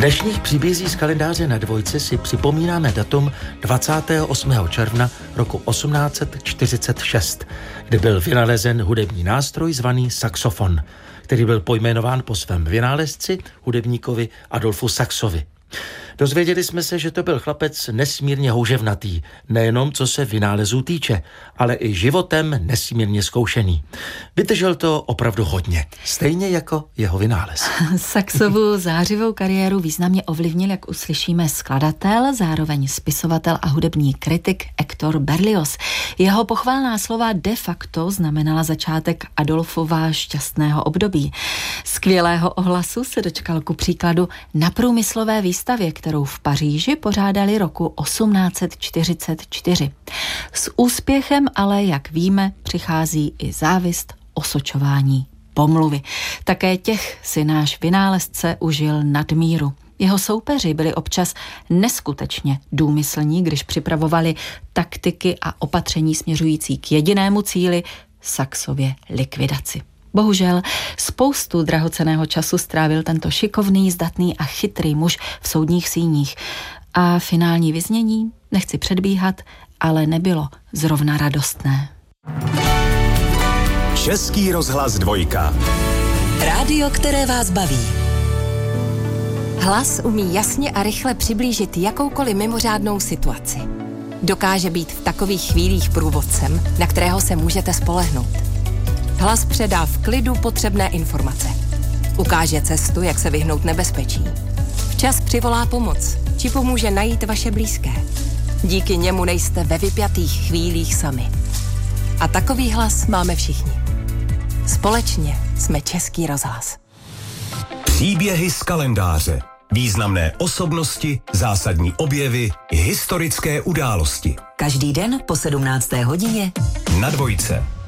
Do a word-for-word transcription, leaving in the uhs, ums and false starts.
dnešních příbězí z kalendáře Na dvojce si připomínáme datum dvacátého osmého června roku osmnáct set čtyřicet šest, kdy byl vynalezen hudební nástroj zvaný saxofon, který byl pojmenován po svém vynálezci, hudebníkovi Adolfu Saxovi. Dozvěděli jsme se, že to byl chlapec nesmírně houževnatý, nejenom co se vynálezů týče, ale i životem nesmírně zkoušený. Vydržel to opravdu hodně, stejně jako jeho vynález. Saxovu zářivou kariéru významně ovlivnil, jak uslyšíme, skladatel, zároveň spisovatel a hudební kritik Hector Berlioz. Jeho pochvalná slova de facto znamenala začátek Adolfova šťastného období. Skvělého ohlasu se dočkal ku příkladu na průmyslové výstavě, kterou v Paříži pořádali roku osmnáct set čtyřicet čtyři. S úspěchem ale, jak víme, přichází i závist, osočování, pomluvy. Také těch si náš vynálezce užil nadmíru. Jeho soupeři byli občas neskutečně důmyslní, když připravovali taktiky a opatření směřující k jedinému cíli – Saxově likvidaci. Bohužel spoustu drahocenného času strávil tento šikovný, zdatný a chytrý muž v soudních síních. A finální vyznění, nechci předbíhat, ale nebylo zrovna radostné. Český rozhlas dvojka. Rádio, které vás baví. Hlas umí jasně a rychle přiblížit jakoukoliv mimořádnou situaci. Dokáže být v takových chvílích průvodcem, na kterého se můžete spolehnout. Hlas předá v klidu potřebné informace. Ukáže cestu, jak se vyhnout nebezpečí. Včas přivolá pomoc, či pomůže najít vaše blízké. Díky němu nejste ve vypjatých chvílích sami. A takový hlas máme všichni. Společně jsme Český rozhlas. Příběhy z kalendáře. Významné osobnosti, zásadní objevy, historické události. Každý den po sedmnácté hodině Na dvojce.